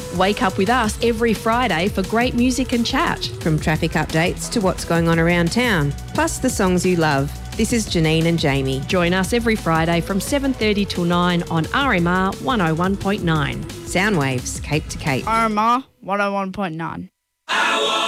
Wake up with us every Friday for great music and chat. From traffic updates to what's going on around town, plus the songs you love. This is Janine and Jamie. Join us every Friday from 7:30 till 9 on RMR 101.9. Sound waves, cape to cape. RMR 101.9.